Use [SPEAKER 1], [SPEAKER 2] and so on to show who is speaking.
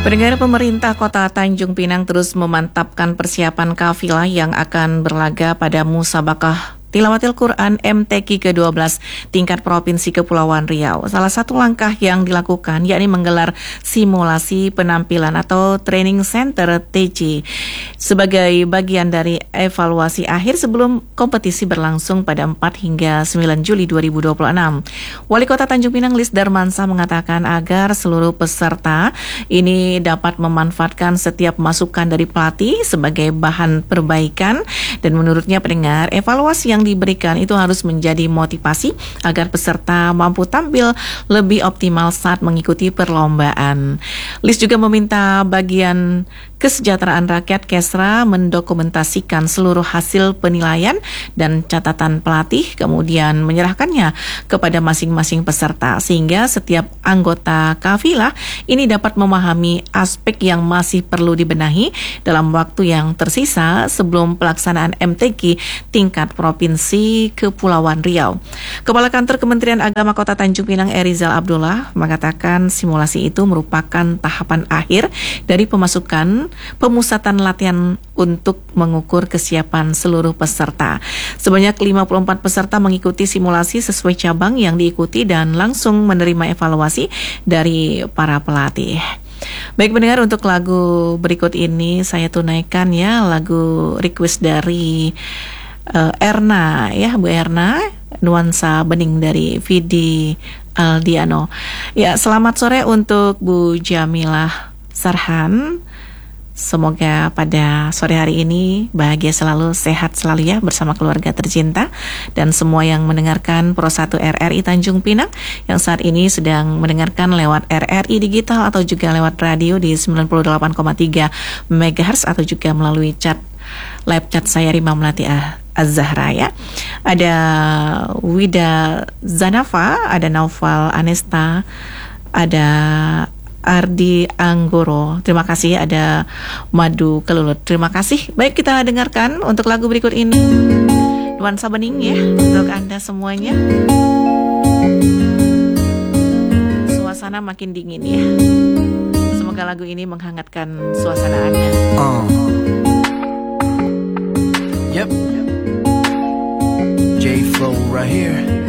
[SPEAKER 1] Pendengar, pemerintah Kota Tanjung Pinang terus memantapkan persiapan kafilah yang akan berlaga pada Musabakah Tilawatil Quran MTQ ke-12 tingkat Provinsi Kepulauan Riau. Salah satu langkah yang dilakukan yakni menggelar simulasi penampilan atau Training Center TC sebagai bagian dari evaluasi akhir sebelum kompetisi berlangsung pada 4 hingga 9 Juli 2026. Wali Kota Tanjung Pinang Lis Darmansyah mengatakan agar seluruh peserta ini dapat memanfaatkan setiap masukan dari pelatih sebagai bahan perbaikan, dan menurutnya pendengar, evaluasi yang diberikan itu harus menjadi motivasi agar peserta mampu tampil lebih optimal saat mengikuti perlombaan. Lis juga meminta bagian kesejahteraan rakyat Kesra mendokumentasikan seluruh hasil penilaian dan catatan pelatih, kemudian menyerahkannya kepada masing-masing peserta sehingga setiap anggota kafilah ini dapat memahami aspek yang masih perlu dibenahi dalam waktu yang tersisa sebelum pelaksanaan MTQ tingkat Provinsi Kepulauan Riau. Kepala Kantor Kementerian Agama Kota Tanjung Pinang Erizal Abdullah mengatakan simulasi itu merupakan tahapan akhir dari pemusatan latihan untuk mengukur kesiapan seluruh peserta. Sebanyak 54 peserta mengikuti simulasi sesuai cabang yang diikuti dan langsung menerima evaluasi dari para pelatih. Baik pendengar, untuk lagu berikut ini saya tunaikan ya lagu request dari Erna ya, Bu Erna, Nuansa Bening dari Vidi Aldiano. Ya, selamat sore untuk Bu Jamilah Sarhan. Semoga pada sore hari ini bahagia selalu, sehat selalu ya bersama keluarga tercinta dan semua yang mendengarkan Pro 1 RRI Tanjung Pinang yang saat ini sedang mendengarkan lewat RRI Digital atau juga lewat radio di 98,3 MHz atau juga melalui live chat saya Rima Melati Az-Zahra ya. Ada Wida Zanafa, ada Naufal Anesta, ada Ardi Anggoro, terima kasih. Ada Madu Kelulut, terima kasih. Baik, kita dengarkan untuk lagu berikut ini Nuansa Bening ya untuk Anda semuanya. Suasana makin dingin ya. Semoga lagu ini menghangatkan suasana Anda.
[SPEAKER 2] Yep. J-Flow right here.